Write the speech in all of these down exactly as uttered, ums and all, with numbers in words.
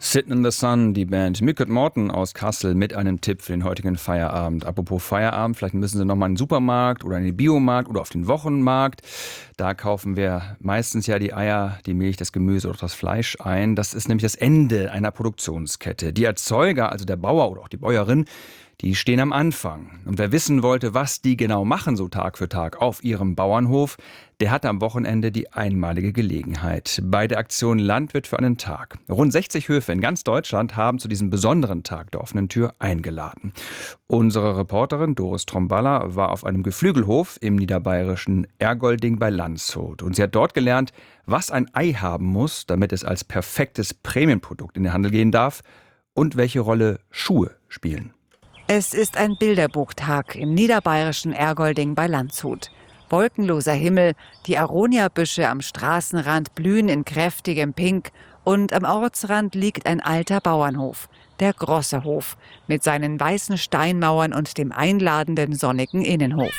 Sitting in the Sun, die Band Mick und Morton aus Kassel mit einem Tipp für den heutigen Feierabend. Apropos Feierabend, vielleicht müssen Sie noch mal in den Supermarkt oder in den Biomarkt oder auf den Wochenmarkt. Da kaufen wir meistens ja die Eier, die Milch, das Gemüse oder das Fleisch ein. Das ist nämlich das Ende einer Produktionskette. Die Erzeuger, also der Bauer oder auch die Bäuerin, die stehen am Anfang. Und wer wissen wollte, was die genau machen, so Tag für Tag auf ihrem Bauernhof, der hat am Wochenende die einmalige Gelegenheit. Bei der Aktion Landwirt für einen Tag. Rund sechzig Höfe in ganz Deutschland haben zu diesem besonderen Tag der offenen Tür eingeladen. Unsere Reporterin Doris Tromballa war auf einem Geflügelhof im niederbayerischen Ergolding bei Landshut. Und sie hat dort gelernt, was ein Ei haben muss, damit es als perfektes Prämienprodukt in den Handel gehen darf und welche Rolle Schuhe spielen. Es ist ein Bilderbuchtag im niederbayerischen Ergolding bei Landshut. Wolkenloser Himmel, die Aroniabüsche am Straßenrand blühen in kräftigem Pink und am Ortsrand liegt ein alter Bauernhof, der Grosserhof, mit seinen weißen Steinmauern und dem einladenden sonnigen Innenhof.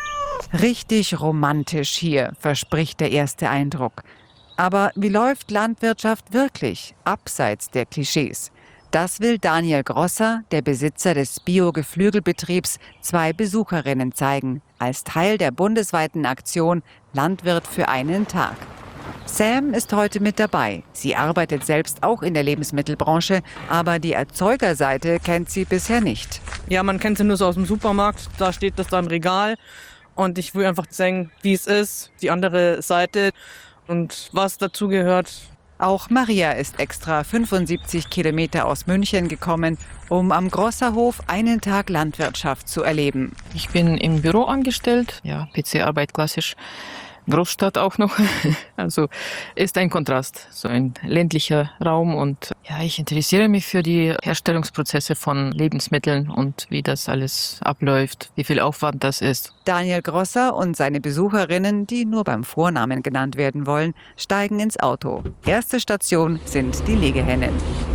Richtig romantisch hier, verspricht der erste Eindruck. Aber wie läuft Landwirtschaft wirklich, abseits der Klischees? Das will Daniel Grosser, der Besitzer des Bio-Geflügelbetriebs, zwei Besucherinnen zeigen, als Teil der bundesweiten Aktion Landwirt für einen Tag. Sam ist heute mit dabei. Sie arbeitet selbst auch in der Lebensmittelbranche, aber die Erzeugerseite kennt sie bisher nicht. Ja, man kennt sie nur so aus dem Supermarkt, da steht das da im Regal. Und ich will einfach zeigen, wie es ist, die andere Seite und was dazu gehört. Auch Maria ist extra fünfundsiebzig Kilometer aus München gekommen, um am Grosserhof einen Tag Landwirtschaft zu erleben. Ich bin im Büro angestellt, ja, P C-Arbeit klassisch, Großstadt auch noch. Also ist ein Kontrast, so ein ländlicher Raum. Und ja, ich interessiere mich für die Herstellungsprozesse von Lebensmitteln und wie das alles abläuft, wie viel Aufwand das ist. Daniel Grosser und seine Besucherinnen, die nur beim Vornamen genannt werden wollen, steigen ins Auto. Erste Station sind die Legehennen.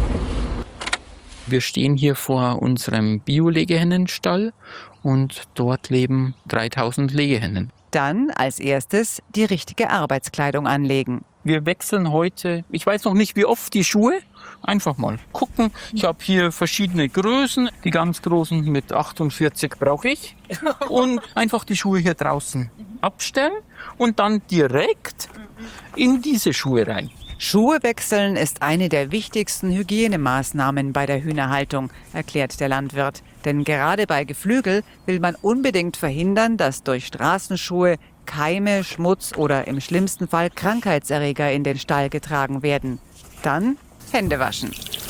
Wir stehen hier vor unserem Bio-Legehennenstall und dort leben dreitausend Legehennen. Dann als erstes die richtige Arbeitskleidung anlegen. Wir wechseln heute, ich weiß noch nicht wie oft, die Schuhe. Einfach mal gucken. Ich habe hier verschiedene Größen. Die ganz großen mit achtundvierzig brauche ich. Und einfach die Schuhe hier draußen abstellen und dann direkt in diese Schuhe rein. Schuhe wechseln ist eine der wichtigsten Hygienemaßnahmen bei der Hühnerhaltung, erklärt der Landwirt. Denn gerade bei Geflügel will man unbedingt verhindern, dass durch Straßenschuhe Keime, Schmutz oder im schlimmsten Fall Krankheitserreger in den Stall getragen werden. Dann Hände waschen.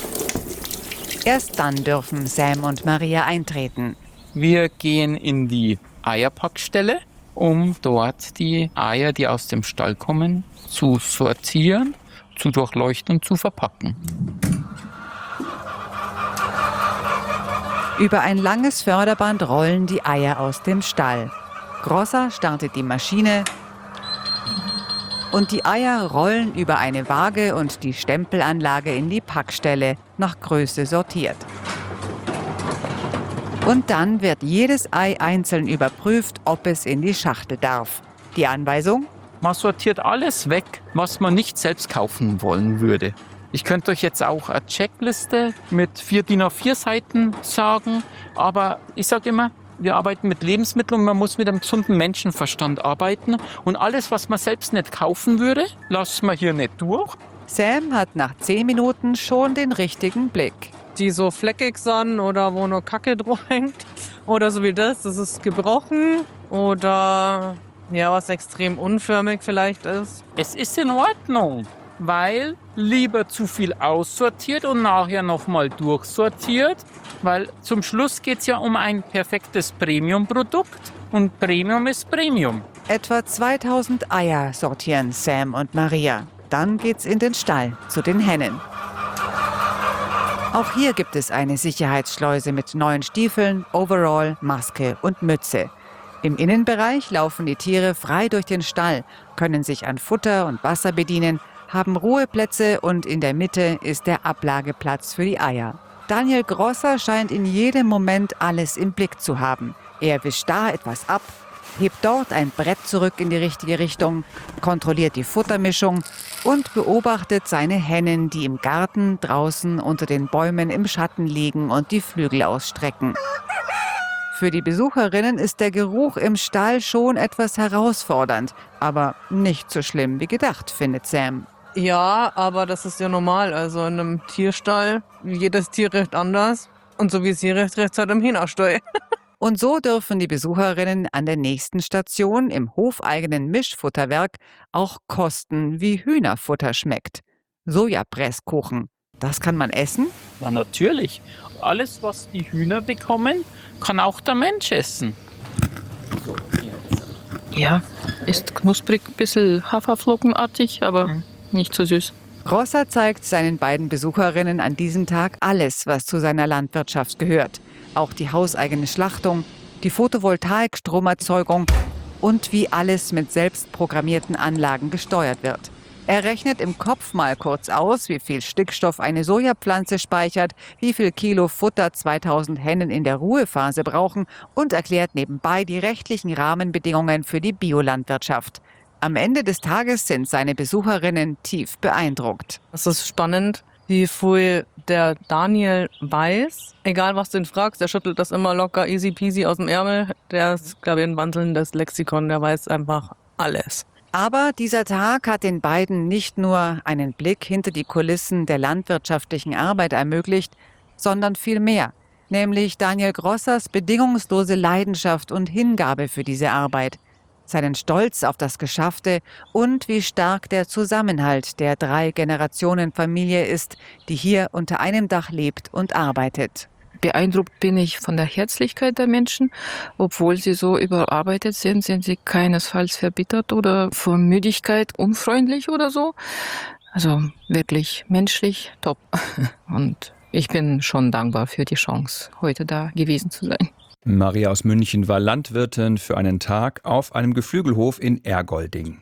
Erst dann dürfen Sam und Maria eintreten. Wir gehen in die Eierpackstelle, um dort die Eier, die aus dem Stall kommen, zu sortieren, zu durchleuchten und zu verpacken. Über ein langes Förderband rollen die Eier aus dem Stall. Grosser startet die Maschine und die Eier rollen über eine Waage und die Stempelanlage in die Packstelle, nach Größe sortiert. Und dann wird jedes Ei einzeln überprüft, ob es in die Schachtel darf. Die Anweisung? Man sortiert alles weg, was man nicht selbst kaufen wollen würde. Ich könnte euch jetzt auch eine Checkliste mit vier D I N A vier Seiten sagen, aber ich sage immer, wir arbeiten mit Lebensmitteln und man muss mit einem gesunden Menschenverstand arbeiten. Und alles, was man selbst nicht kaufen würde, lassen wir hier nicht durch. Sam hat nach zehn Minuten schon den richtigen Blick. Die so fleckig sind oder wo nur Kacke drauf hängt oder so wie das, das ist gebrochen oder ja, was extrem unförmig vielleicht ist. Es ist in Ordnung, weil lieber zu viel aussortiert und nachher nochmal durchsortiert, weil zum Schluss geht es ja um ein perfektes Premium-Produkt und Premium ist Premium. Etwa zweitausend Eier sortieren Sam und Maria. Dann geht's in den Stall zu den Hennen. Auch hier gibt es eine Sicherheitsschleuse mit neuen Stiefeln, Overall, Maske und Mütze. Im Innenbereich laufen die Tiere frei durch den Stall, können sich an Futter und Wasser bedienen, haben Ruheplätze und in der Mitte ist der Ablageplatz für die Eier. Daniel Grosser scheint in jedem Moment alles im Blick zu haben. Er wischt da etwas ab, hebt dort ein Brett zurück in die richtige Richtung, kontrolliert die Futtermischung und beobachtet seine Hennen, die im Garten draußen unter den Bäumen im Schatten liegen und die Flügel ausstrecken. Für die Besucherinnen ist der Geruch im Stall schon etwas herausfordernd, aber nicht so schlimm wie gedacht, findet Sam. Ja, aber das ist ja normal. Also in einem Tierstall, jedes Tier riecht anders. Und so wie sie riecht, riecht es halt im Hühnerstall. Und so dürfen die Besucherinnen an der nächsten Station im hofeigenen Mischfutterwerk auch kosten, wie Hühnerfutter schmeckt. Sojapresskuchen. Das kann man essen? Na natürlich. Alles, was die Hühner bekommen, kann auch der Mensch essen. So, ja, ist knusprig, ein bisschen Haferflockenartig, aber mhm. nicht so süß. Grosser zeigt seinen beiden Besucherinnen an diesem Tag alles, was zu seiner Landwirtschaft gehört. Auch die hauseigene Schlachtung, die Photovoltaik-Stromerzeugung und wie alles mit selbstprogrammierten Anlagen gesteuert wird. Er rechnet im Kopf mal kurz aus, wie viel Stickstoff eine Sojapflanze speichert, wie viel Kilo Futter zweitausend Hennen in der Ruhephase brauchen und erklärt nebenbei die rechtlichen Rahmenbedingungen für die Biolandwirtschaft. Am Ende des Tages sind seine Besucherinnen tief beeindruckt. Es ist spannend, wie viel der Daniel weiß. Egal, was du ihn fragst, der schüttelt das immer locker, easy peasy aus dem Ärmel. Der ist, glaube ich, ein wandelndes Lexikon, der weiß einfach alles. Aber dieser Tag hat den beiden nicht nur einen Blick hinter die Kulissen der landwirtschaftlichen Arbeit ermöglicht, sondern viel mehr. Nämlich Daniel Grossers bedingungslose Leidenschaft und Hingabe für diese Arbeit. Seinen Stolz auf das Geschaffte und wie stark der Zusammenhalt der Drei-Generationen-Familie ist, die hier unter einem Dach lebt und arbeitet. Beeindruckt bin ich von der Herzlichkeit der Menschen. Obwohl sie so überarbeitet sind, sind sie keinesfalls verbittert oder vor Müdigkeit unfreundlich oder so. Also wirklich menschlich top. Und ich bin schon dankbar für die Chance, heute da gewesen zu sein. Maria aus München war Landwirtin für einen Tag auf einem Geflügelhof in Ergolding.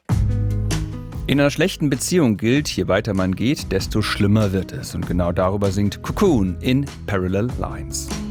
In einer schlechten Beziehung gilt, je weiter man geht, desto schlimmer wird es. Und genau darüber singt Cocoon in Parallel Lines.